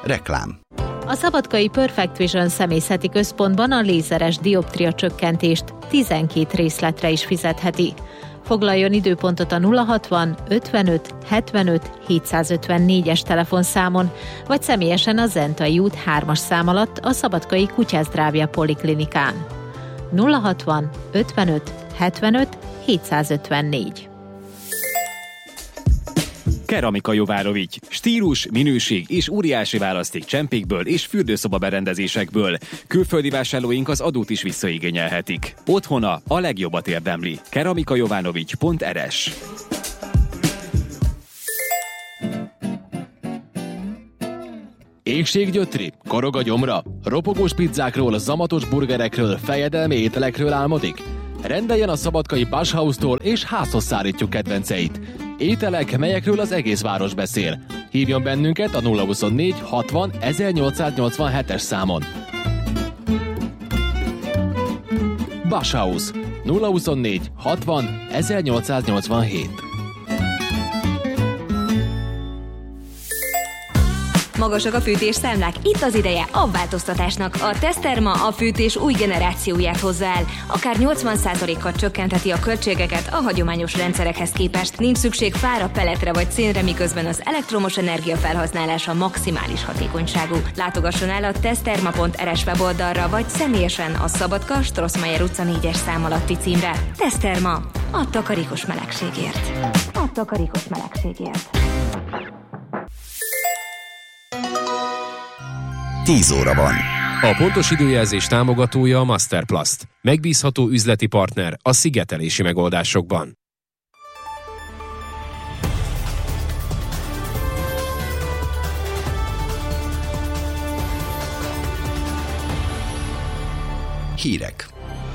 Reklám. A szabadkai Perfect Vision személyzeti központban a lézeres dioptria csökkentést 12 részletre is fizetheti. Foglaljon időpontot a 060 55 75 754-es telefonszámon, vagy személyesen a Zentai út 3-as szám alatt a szabadkai Kutyázdrávja Poliklinikán. 060 55 75 754. Keramika Jovárovics. Stílus, minőség és óriási választék csempékből és fürdőszoba berendezésekből. Külföldi vásárlóink az adót is visszaigényelhetik. Otthona a legjobbat érdemli. keramikajovanovics.rs. Éhséggyötri, korog a gyomra, ropogós pizzákról, zamatos burgerekről, fejedelmi ételekről álmodik? Rendeljen a szabadkai Bauhaustól és házhoz szállítjuk kedvenceit. Ételek, melyekről az egész város beszél. Hívjon bennünket a 024 60 1887-es számon. Bauhaus 024 60 1887. Magasak a fűtésszámlák? Itt az ideje a változtatásnak. A Teszterma a fűtés új generációját hozza el. Akár 80%-kal csökkentheti a költségeket a hagyományos rendszerekhez képest. Nincs szükség fára, pelletre vagy szénre, miközben az elektromos energia felhasználása maximális hatékonyságú. Látogasson el a teszterma.rs weboldalra, vagy személyesen a Szabadka, Strossmayer utca 4-es szám alatti címre. Teszterma. A takarékos melegségért. A takarékos melegségért. 10 óra van. A pontos időjelzés támogatója a Masterplast. Megbízható üzleti partner a szigetelési megoldásokban. Hírek.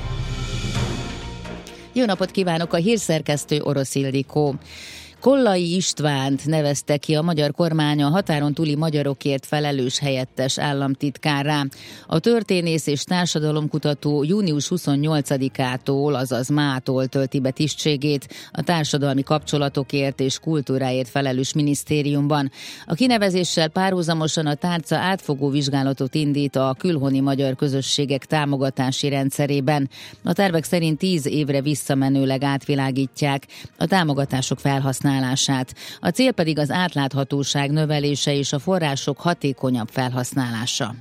Jó napot kívánok, a hírszerkesztő Orosz Ildikó. Kollai Istvánt nevezte ki a magyar kormány a határon túli magyarokért felelős helyettes államtitkárrá. A történész és társadalomkutató június 28-ától, azaz mától tölti be tisztségét a társadalmi kapcsolatokért és kultúráért felelős minisztériumban. A kinevezéssel párhuzamosan a tárca átfogó vizsgálatot indít a külhoni magyar közösségek támogatási rendszerében. A tervek szerint 10 évre visszamenőleg átvilágítják a támogatások felhasználását. A cél pedig az átláthatóság növelése és a források hatékonyabb felhasználása.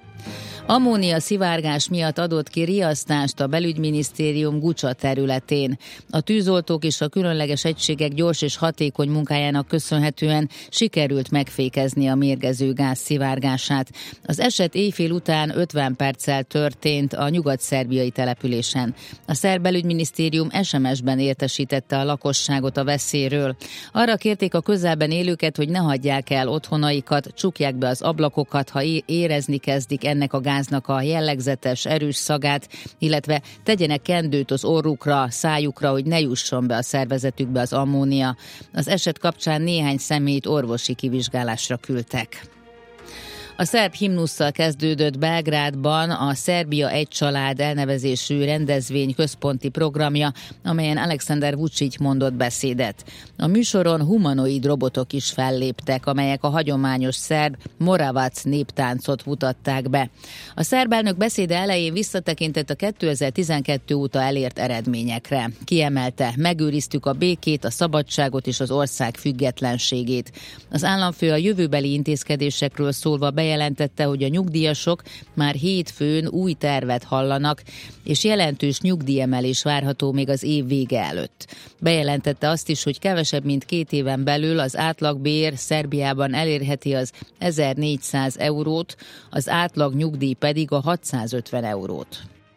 Ammónia szivárgás miatt adott ki riasztást a belügyminisztérium Gucsa területén. A tűzoltók és a különleges egységek gyors és hatékony munkájának köszönhetően sikerült megfékezni a mérgező gáz szivárgását. Az eset éjfél után 50 perccel történt a nyugat-szerbiai településen. A szerb belügyminisztérium SMS-ben értesítette a lakosságot a veszélyről. Arra kérték a közelben élőket, hogy ne hagyják el otthonaikat, csukják be az ablakokat, ha érezni kezdik ennek a gáznak a jellegzetes, erős szagát, illetve tegyenek kendőt az orrukra, szájukra, hogy ne jusson be a szervezetükbe az ammónia. Az eset kapcsán néhány személyt orvosi kivizsgálásra küldtek. A szerb himnusszal kezdődött Belgrádban a Szerbia egy család elnevezésű rendezvény központi programja, amelyen Alexander Vučić mondott beszédet. A műsoron humanoid robotok is felléptek, amelyek a hagyományos szerb Moravac néptáncot mutatták be. A szerb elnök beszéde elején visszatekintett a 2012 óta elért eredményekre. Kiemelte, megőriztük a békét, a szabadságot és az ország függetlenségét. Az államfő a jövőbeli intézkedésekről szólva bejelentette, hogy a nyugdíjasok már hétfőn új tervet hallanak, és jelentős nyugdíjemelés várható még az év vége előtt. Bejelentette azt is, hogy kevesebb mint 2 éven belül az átlagbér Szerbiában elérheti az 1400 eurót, az átlag nyugdíj pedig a 650 eurót.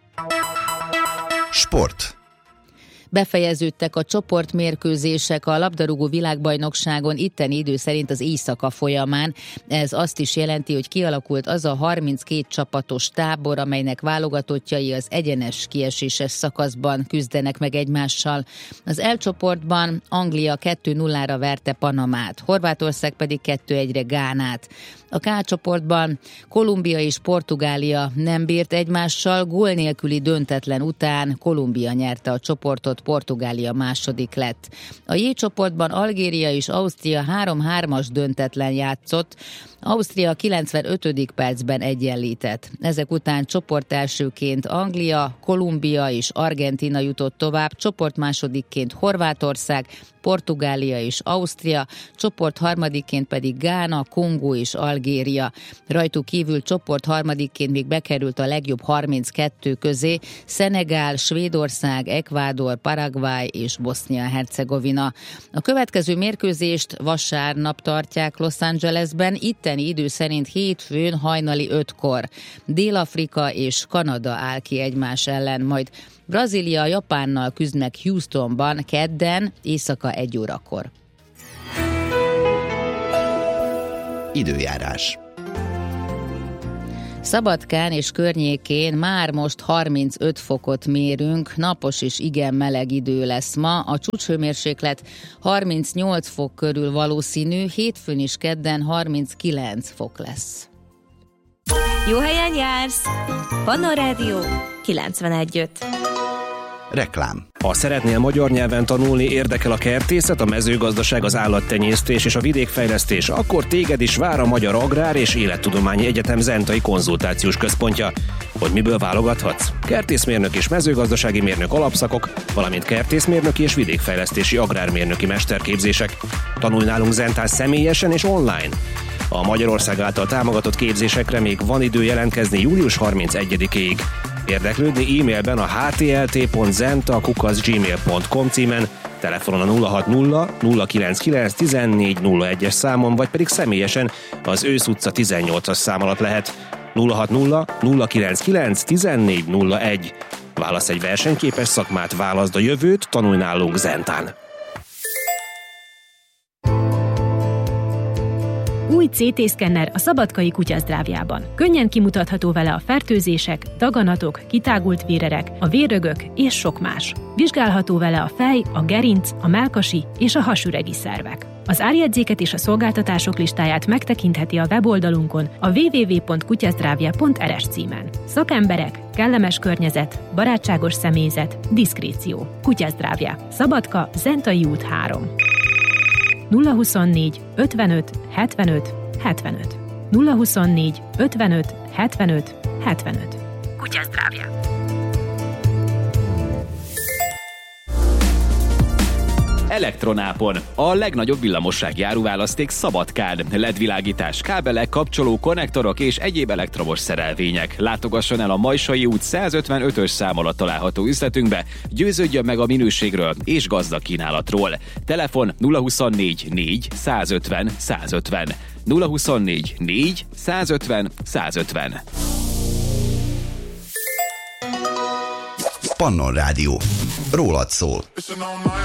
Sport. Befejeződtek a csoportmérkőzések a labdarúgó világbajnokságon itteni idő szerint az éjszaka folyamán. Ez azt is jelenti, hogy kialakult az a 32 csapatos tábor, amelynek válogatottjai az egyenes kieséses szakaszban küzdenek meg egymással. Az L csoportban Anglia 2-0-ra verte Panamát, Horvátország pedig 2-1-re Gánát. A K csoportban Kolumbia és Portugália nem bírt egymással, gól nélküli döntetlen után Kolumbia nyerte a csoportot, Portugália második lett. A J csoportban Algéria és Ausztria 3-3-as döntetlen játszott, Ausztria 95. percben egyenlített. Ezek után csoportelsőként Anglia, Kolumbia és Argentína jutott tovább, csoportmásodikként Horvátország, Portugália és Ausztria, csoport harmadikként pedig Gána, Kongó és Algéria. Rajtuk kívül csoport harmadikként még bekerült a legjobb 32 közé Szenegál, Svédország, Ekvádor, Paraguay és Bosznia-Hercegovina. A következő mérkőzést vasárnap tartják Los Angelesben, itteni idő szerint hétfőn hajnali 5-kor. Dél-Afrika és Kanada áll ki egymás ellen, majd Brazília Japánnal küzd meg Houstonban kedden, éjszaka 1 órakor. Időjárás. Szabadkán és környékén már most 35 fokot mérünk, napos és igen meleg idő lesz ma, a csúcshőmérséklet 38 fok körül valószínű, hétfőn és kedden 39 fok lesz. Jó helyen jársz! Pannon Rádió 91.5. Reklám. Ha szeretnél magyar nyelven tanulni, érdekel a kertészet, a mezőgazdaság, az állattenyésztés és a vidékfejlesztés, akkor téged is vár a Magyar Agrár és Élettudományi Egyetem Zentai Konzultációs Központja. Hogy miből válogathatsz? Kertészmérnök és mezőgazdasági mérnök alapszakok, valamint kertészmérnöki és vidékfejlesztési agrármérnöki mesterképzések. Tanulj nálunk Zentán személyesen és online. A Magyarország által támogatott képzésekre még van idő jelentkezni július 31-ig. Érdeklődni e-mailben a htlt.zenta@gmail.com címen, telefonon a 060 099 1401-es számon, vagy pedig személyesen az Ősz utca 18-as szám alatt lehet. 060 099 1401. Válasz egy versenyképes szakmát, válaszd a jövőt, tanulj nálunk Zentán. Új CT-szkenner a Szabadkai Kutyazdrávjában. Könnyen kimutatható vele a fertőzések, daganatok, kitágult vérerek, a vérrögök és sok más. Vizsgálható vele a fej, a gerinc, a mellkasi és a hasüregi szervek. Az árjegyzéket és a szolgáltatások listáját megtekintheti a weboldalunkon a www.kutyazdravja.rs címen. Szakemberek, kellemes környezet, barátságos személyzet, diszkréció. Kutyazdrávja. Szabadka, Zentai út 3. 024 55 75 75. 024 55 75 75. Kutyazdrávja. Elektronápon. A legnagyobb villamossági áruválaszték Szabadkán. LED-világítás, kábelek, kapcsoló, konnektorok és egyéb elektromos szerelvények. Látogasson el a Majsai út 155-ös szám alatt található üzletünkbe, győződjön meg a minőségről és gazdag kínálatról. Telefon 024 4 150 150. 024 4 150 150. Pannon Rádió. Rólad szól.